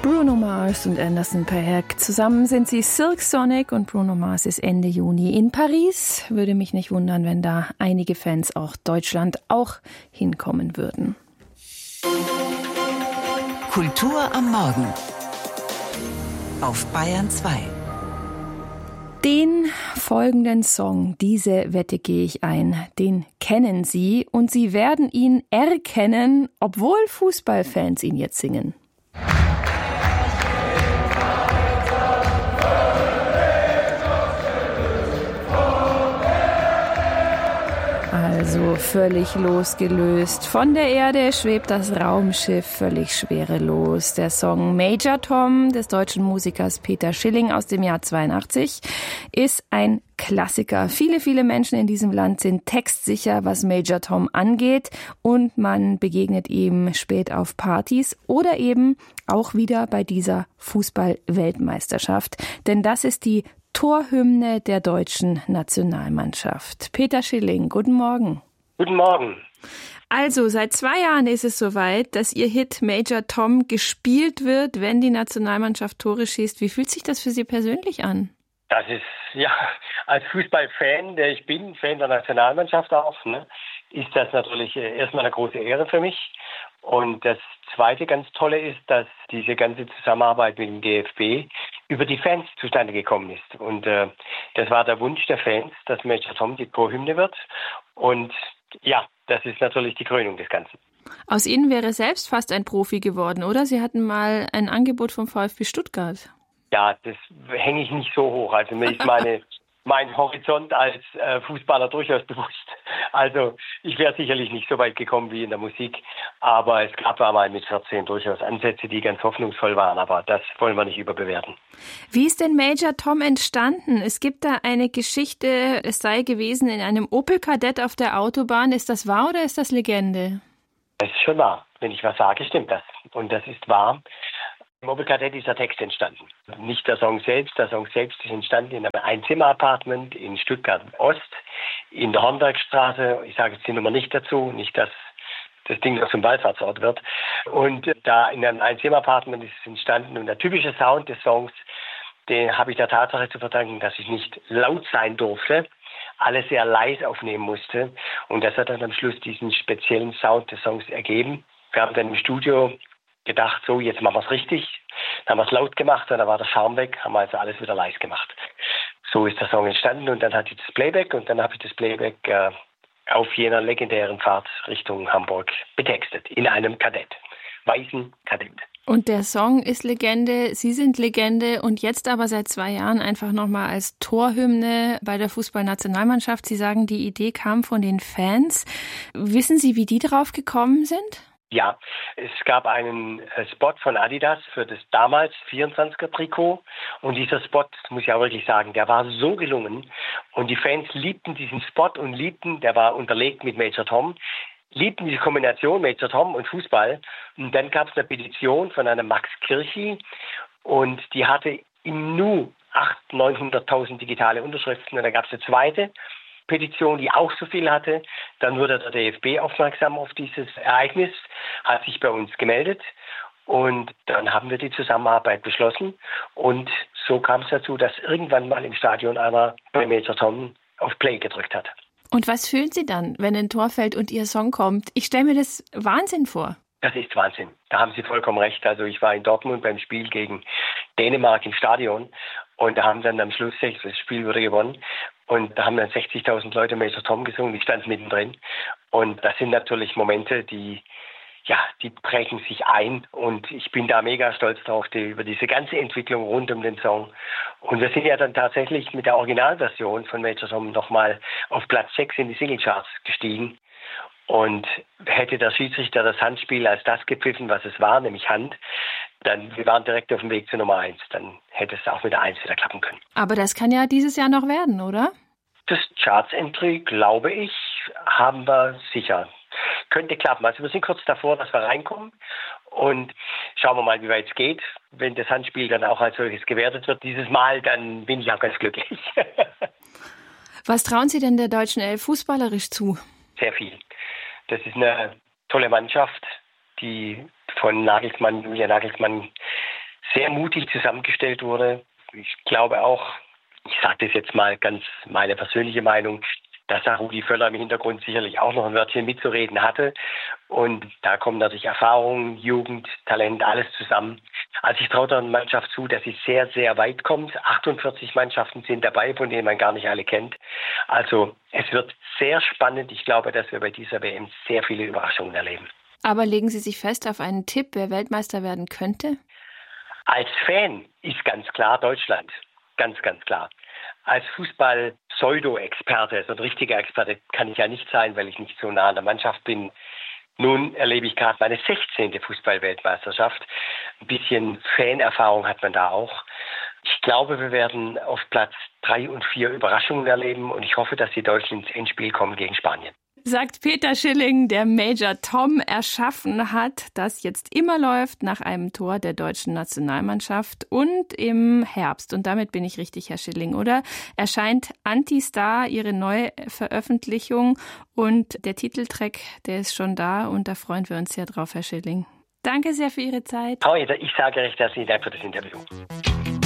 Bruno Mars und Anderson .Paak. Zusammen sind sie Silk Sonic und Bruno Mars ist Ende Juni in Paris. Würde mich nicht wundern, wenn da einige Fans auch Deutschland auch hinkommen würden. Kultur am Morgen auf Bayern 2. Den folgenden Song, diese Wette gehe ich ein, den kennen Sie und Sie werden ihn erkennen, obwohl Fußballfans ihn jetzt singen. Also völlig losgelöst. Von der Erde schwebt das Raumschiff völlig schwerelos. Der Song Major Tom des deutschen Musikers Peter Schilling aus dem Jahr 82 ist ein Klassiker. Viele, viele Menschen in diesem Land sind textsicher, was Major Tom angeht, und man begegnet ihm spät auf Partys oder eben auch wieder bei dieser Fußball-Weltmeisterschaft. Denn das ist die Torhymne der deutschen Nationalmannschaft. Peter Schilling, guten Morgen. Guten Morgen. Also, seit 2 Jahren ist es soweit, dass Ihr Hit Major Tom gespielt wird, wenn die Nationalmannschaft Tore schießt. Wie fühlt sich das für Sie persönlich an? Das ist, ja, als Fußballfan, der ich bin, Fan der Nationalmannschaft auch, ne, ist das natürlich erstmal eine große Ehre für mich. Und das Zweite ganz Tolle ist, dass diese ganze Zusammenarbeit mit dem DFB über die Fans zustande gekommen ist. Und das war der Wunsch der Fans, dass Major Tom die Torhymne wird. Und ja, das ist natürlich die Krönung des Ganzen. Aus Ihnen wäre selbst fast ein Profi geworden, oder? Sie hatten mal ein Angebot vom VfB Stuttgart. Ja, das hänge ich nicht so hoch. Also mir ist mein Horizont als Fußballer durchaus bewusst. Also ich wäre sicherlich nicht so weit gekommen wie in der Musik, aber es gab einmal mit 14 durchaus Ansätze, die ganz hoffnungsvoll waren, aber das wollen wir nicht überbewerten. Wie ist denn Major Tom entstanden? Es gibt da eine Geschichte, es sei gewesen in einem Opel Kadett auf der Autobahn. Ist das wahr oder ist das Legende? Das ist schon wahr. Wenn ich was sage, stimmt das. Und das ist wahr. Im Opel Kadett ist der Text entstanden. Nicht der Song selbst. Der Song selbst ist entstanden in einem Einzimmer-Apartment in Stuttgart-Ost, in der Hornbergstraße. Ich sage jetzt die Nummer nicht dazu, nicht, dass das Ding noch zum Wallfahrtsort wird. Und da in einem Einzimmer-Apartment ist es entstanden. Und der typische Sound des Songs, den habe ich der Tatsache zu verdanken, dass ich nicht laut sein durfte, alles sehr leise aufnehmen musste. Und das hat dann am Schluss diesen speziellen Sound des Songs ergeben. Wir haben dann im Studio gedacht, so, jetzt machen wir es richtig. Dann haben wir es laut gemacht und dann war der Charme weg, haben wir also alles wieder leise gemacht. So ist der Song entstanden und dann hatte ich das Playback und dann habe ich das Playback auf jener legendären Fahrt Richtung Hamburg betextet, in einem Kadett, weißen Kadett. Und der Song ist Legende, Sie sind Legende und jetzt aber seit 2 Jahren einfach nochmal als Torhymne bei der Fußballnationalmannschaft. Sie sagen, die Idee kam von den Fans. Wissen Sie, wie die drauf gekommen sind? Ja, es gab einen Spot von Adidas für das damals 24er-Trikot und dieser Spot, muss ich auch wirklich sagen, der war so gelungen und die Fans liebten diesen Spot und der war unterlegt mit Major Tom, liebten diese Kombination Major Tom und Fußball. Und dann gab es eine Petition von einem Max Kirchi und die hatte im Nu 800.000, 900.000 digitale Unterschriften und dann gab es eine zweite Petition, die auch so viel hatte. Dann wurde der DFB aufmerksam auf dieses Ereignis, hat sich bei uns gemeldet und dann haben wir die Zusammenarbeit beschlossen und so kam es dazu, dass irgendwann mal im Stadion einer bei Major Tom auf Play gedrückt hat. Und was fühlen Sie dann, wenn ein Tor fällt und Ihr Song kommt? Ich stelle mir das Wahnsinn vor. Das ist Wahnsinn. Da haben Sie vollkommen recht. Also ich war in Dortmund beim Spiel gegen Dänemark im Stadion und da haben dann am Schluss, das Spiel wurde gewonnen und da haben dann 60.000 Leute Major Tom gesungen. Ich stand mittendrin und das sind natürlich Momente, die prägen sich ein und ich bin da mega stolz drauf, über diese ganze Entwicklung rund um den Song. Und wir sind ja dann tatsächlich mit der Originalversion von Major Tom nochmal auf Platz 6 in die Singlecharts gestiegen. Und hätte der Schiedsrichter das Handspiel als das gepfiffen, was es war, nämlich Hand, dann wir waren direkt auf dem Weg zur Nummer 1. Dann hätte es auch mit der 1 wieder klappen können. Aber das kann ja dieses Jahr noch werden, oder? Das Charts-Entry, glaube ich, haben wir sicher. Könnte klappen. Also wir sind kurz davor, dass wir reinkommen und schauen wir mal, wie weit es geht. Wenn das Handspiel dann auch als solches gewertet wird dieses Mal, dann bin ich auch ganz glücklich. Was trauen Sie denn der deutschen Elf fußballerisch zu? Sehr viel. Das ist eine tolle Mannschaft, die von Julian Nagelsmann sehr mutig zusammengestellt wurde. Ich glaube auch, ich sage das jetzt mal ganz meine persönliche Meinung, dass da Rudi Völler im Hintergrund sicherlich auch noch ein Wörtchen mitzureden hatte. Und da kommen natürlich Erfahrung, Jugend, Talent, alles zusammen. Also ich traue der Mannschaft zu, dass sie sehr, sehr weit kommt. 48 Mannschaften sind dabei, von denen man gar nicht alle kennt. Also es wird sehr spannend. Ich glaube, dass wir bei dieser WM sehr viele Überraschungen erleben. Aber legen Sie sich fest auf einen Tipp, wer Weltmeister werden könnte? Als Fan ist ganz klar Deutschland. Ganz, ganz klar. Als Fußball-Pseudo-Experte, so ein richtiger Experte kann ich ja nicht sein, weil ich nicht so nah an der Mannschaft bin. Nun erlebe ich gerade meine 16. Fußball-Weltmeisterschaft. Ein bisschen Fanerfahrung hat man da auch. Ich glaube, wir werden auf Platz 3 und 4 Überraschungen erleben und ich hoffe, dass die Deutschen ins Endspiel kommen gegen Spanien. Sagt Peter Schilling, der Major Tom erschaffen hat, das jetzt immer läuft nach einem Tor der deutschen Nationalmannschaft und im Herbst. Und damit bin ich richtig, Herr Schilling, oder? Erscheint Anti-Star, Ihre neue Veröffentlichung und der Titeltrack, der ist schon da und da freuen wir uns sehr drauf, Herr Schilling. Danke sehr für Ihre Zeit. Ich sage recht herzlichen Dank für das Interview.